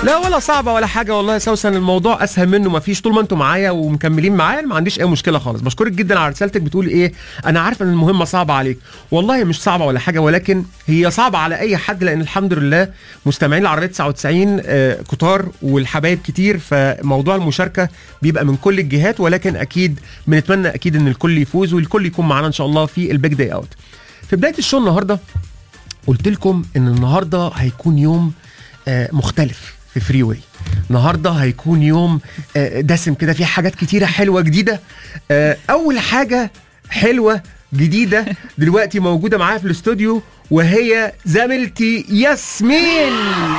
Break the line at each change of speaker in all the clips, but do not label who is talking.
لا ولا صعبه ولا حاجه والله يا سوسن، الموضوع اسهل منه ما فيش. طول ما انتم معايا ومكملين معايا ما عنديش اي مشكله خالص. بشكرك جدا على رسالتك، بتقول ايه؟ انا عارفه ان المهمه صعبه عليك. والله مش صعبه ولا حاجه، ولكن هي صعبه على اي حد، لان الحمد لله مستمعين العربيه 99 كتار والحبايب كتير، فموضوع المشاركه بيبقى من كل الجهات، ولكن اكيد بنتمنى اكيد ان الكل يفوز والكل يكون معانا ان شاء الله في البيج داي اوت. في بدايه الشو النهارده قلت لكم ان النهارده هيكون يوم مختلف في فري واي. النهارده هيكون يوم دسم كده، فيه حاجات كتيره حلوه جديده. اول حاجه حلوه جديده دلوقتي موجوده معايا في الاستوديو، وهي زميلتي ياسمين.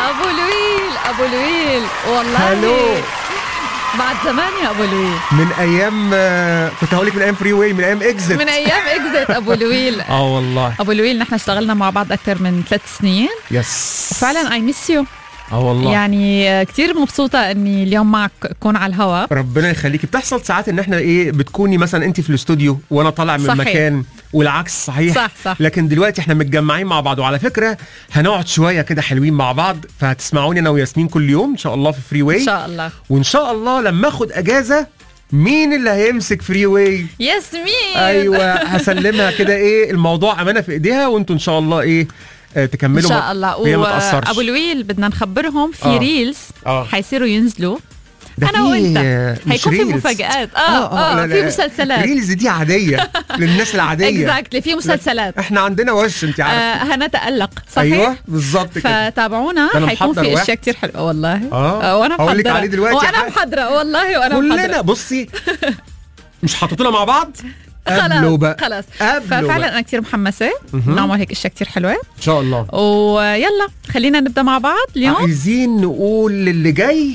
ابو لويل والله
هلو.
بعد زمان يا ابو لويل،
من ايام كنت هقول لك من ايام فري واي، من ايام اكزيت،
من ايام اكزيت ابو لويل.
والله
ابو لويل نحن اشتغلنا مع بعض اكثر من 3 سنين.
يس
وفعلا اي ميس يو.
والله
يعني كتير مبسوطة اني اليوم معك كون على الهواء.
ربنا يخليكي. بتحصل ساعات ان احنا بتكوني مثلا انت في الاستوديو وانا طالع من
صحيح.
مكان، والعكس صحيح.
صح.
لكن دلوقتي احنا متجمعين مع بعض، وعلى فكرة هنقعد شوية كده حلوين مع بعض، فهتسمعوني انا وياسمين كل يوم ان شاء الله في فري واي
ان شاء الله.
وان شاء الله لما اخد اجازة مين اللي هيمسك فري واي؟
ياسمين.
ايوه هسلمها كده الموضوع امانة في ايديها، وانتوا ان شاء الله تكملوا
ان شاء الله.
وهي ما تأثرش.
ابو لويل بدنا نخبرهم في ريلز حيصيروا ينزلوا
انا
وانت، هيكون في مفاجآت. في مسلسلات.
ريلز دي عاديه للناس العاديه.
اكزاكتلي في مسلسلات.
احنا عندنا وش انت عارفه.
هنتألق صحيح.
ايوه بالظبط كده.
فتابعونا، هيكون في اشياء كتير حلوه والله.
وانا
محضره
لك عليه دلوقتي،
وانا محضره والله، وانا محضره
كلنا. بصي مش حاططونا مع بعض
خلاص. ففعلا انا كتير محمسه نعمل هيك اشياء كتير حلوه
ان شاء الله.
ويلا خلينا نبدا مع بعض اليوم.
عايزين نقول للي جاي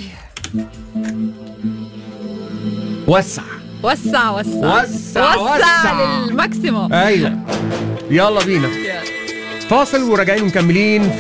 وسع
للماكسيموم.
ايوه يلا بينا فاصل وراجعين مكملين.